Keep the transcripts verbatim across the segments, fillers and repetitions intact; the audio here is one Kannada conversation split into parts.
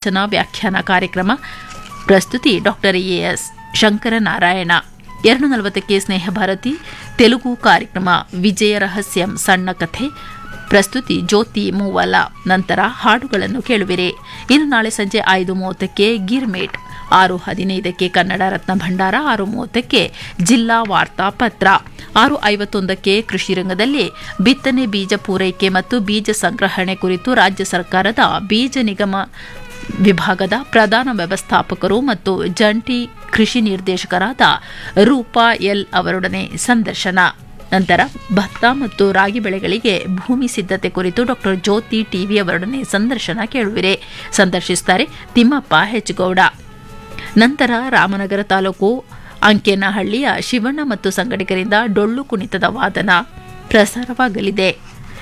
ವಚನ ವ್ಯಾಖ್ಯಾನ ಕಾರ್ಯಕ್ರಮ ಪ್ರಸ್ತುತಿ ಡಾಕ್ಟರ್ ಎಎಸ್ ಶಂಕರನಾರಾಯಣ. ಎರಡು ನಲವತ್ತಕ್ಕೆ ಸ್ನೇಹ ಭಾರತಿ ತೆಲುಗು ಕಾರ್ಯಕ್ರಮ ವಿಜಯ ರಹಸ್ಯಂ ಸಣ್ಣ ಕಥೆ ಪ್ರಸ್ತುತಿ ಜ್ಯೋತಿ ಮೂವಲ. ನಂತರ ಹಾಡುಗಳನ್ನು ಕೇಳುವಿರಿ. ಇನ್ನು ನಾಳೆ ಸಂಜೆ ಐದು ಮೂವತ್ತಕ್ಕೆ ಗಿರ್ಮೇಟ್, ಆರು ಹದಿನೈದಕ್ಕೆ ಕನ್ನಡ ರತ್ನ ಭಂಡಾರ, ಆರು ಮೂವತ್ತಕ್ಕೆ ಜಿಲ್ಲಾ ವಾರ್ತಾ ಪತ್ರ, ಆರು ಐವತ್ತೊಂದಕ್ಕೆ ಕೃಷಿ ರಂಗದಲ್ಲಿ ಬಿತ್ತನೆ ಬೀಜ ಪೂರೈಕೆ ಮತ್ತು ಬೀಜ ಸಂಗ್ರಹಣೆ ಕುರಿತು ರಾಜ್ಯ ಸರ್ಕಾರದ ಬೀಜ ನಿಗಮ ವಿಭಾಗದ ಪ್ರಧಾನ ವ್ಯವಸ್ಥಾಪಕರು ಮತ್ತು ಜಂಟಿ ಕೃಷಿ ನಿರ್ದೇಶಕರಾದ ರೂಪಾ ಎಲ್ ಅವರೊಡನೆ ಸಂದರ್ಶನ. ನಂತರ ಭತ್ತ ಮತ್ತು ರಾಗಿ ಬೆಳೆಗಳಿಗೆ ಭೂಮಿ ಸಿದ್ಧತೆ ಕುರಿತು ಡಾಕ್ಟರ್ ಜ್ಯೋತಿ ಟಿವಿ ಅವರೊಡನೆ ಸಂದರ್ಶನ ಕೇಳುವಿರೆ. ಸಂದರ್ಶಿಸುತ್ತಾರೆ ತಿಮ್ಮಪ್ಪ ಹೆಚ್ಗೌಡ. ನಂತರ ರಾಮನಗರ ತಾಲೂಕು ಅಂಕೇನಹಳ್ಳಿಯ ಶಿವಣ್ಣ ಮತ್ತು ಸಂಘಟಕರಿಂದ ಡೊಳ್ಳು ಕುಣಿತದ ವಾದನ ಪ್ರಸಾರವಾಗಲಿದೆ.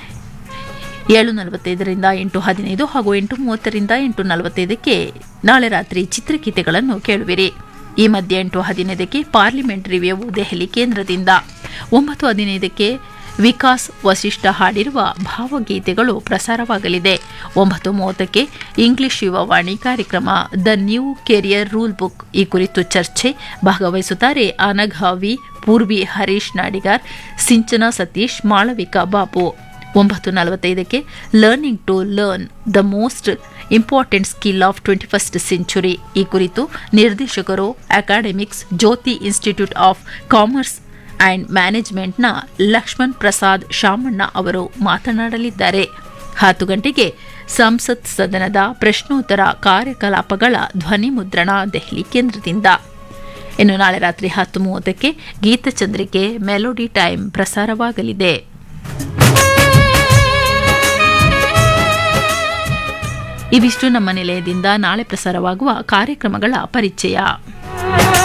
ಏಳು ನಲವತ್ತೈದರಿಂದ ಎಂಟು ಹದಿನೈದು ಹಾಗೂ ಎಂಟು ಮೂವತ್ತರಿಂದ ಎಂಟು ನಲವತ್ತೈದಕ್ಕೆ ನಾಳೆ ರಾತ್ರಿ ಚಿತ್ರಗೀತೆಗಳನ್ನು ಕೇಳುವಿರಿ. ಈ ಮಧ್ಯೆ ಎಂಟು ಹದಿನೈದಕ್ಕೆ ಪಾರ್ಲಿಮೆಂಟ್ ರಿವ್ಯೂ ದೆಹಲಿ ಕೇಂದ್ರದಿಂದ, ಒಂಬತ್ತು ಹದಿನೈದಕ್ಕೆ ವಿಕಾಸ್ ವಸಿಷ್ಠ ಹಾಡಿರುವ ಭಾವಗೀತೆಗಳು ಪ್ರಸಾರವಾಗಲಿದೆ. ಒಂಬತ್ತು ಮೂವತ್ತಕ್ಕೆ ಇಂಗ್ಲಿಷ್ ಯುವವಾಣಿ ಕಾರ್ಯಕ್ರಮ the new career rule book ಈ ಕುರಿತು ಚರ್ಚೆ. ಭಾಗವಹಿಸುತ್ತಾರೆ ಅನಘಾವಿ, ಪೂರ್ವಿ ಹರೀಶ್ ನಾಡಿಗಾರ್, ಸಿಂಚನಾ ಸತೀಶ್, ಮಾಳವಿಕಾ ಬಾಬು. ಒಂಬತ್ತು ನಲವತ್ತೈದಕ್ಕೆ learning to learn the most important skill of twenty first century ಈ ಕುರಿತು ನಿರ್ದೇಶಕರು academics Jyothi institute of commerce and ಮ್ಯಾನೇಜ್ಮೆಂಟ್ನ Lakshman Prasad Shamanna ಅವರು ಮಾತನಾಡಲಿದ್ದಾರೆ. ಹತ್ತು ಗಂಟೆಗೆ ಸಂಸತ್ ಸದನದ ಪ್ರಶ್ನೋತ್ತರ ಕಾರ್ಯಕಲಾಪಗಳ ಧ್ವನಿ ಮುದ್ರಣ ದೆಹಲಿ ಕೇಂದ್ರದಿಂದ. ಇನ್ನು ನಾಳೆ ರಾತ್ರಿ ಹತ್ತು ಮೂವತ್ತಕ್ಕೆ ಗೀತಚಂದ್ರಿಕೆ ಮೆಲೋಡಿ ಟೈಮ್ ಪ್ರಸಾರವಾಗಲಿದೆ. ಇವಿಷ್ಟು ನಮ್ಮ ನಿಲಯದಿಂದ ನಾಳೆ ಪ್ರಸಾರವಾಗುವ ಕಾರ್ಯಕ್ರಮಗಳ ಪರಿಚಯ.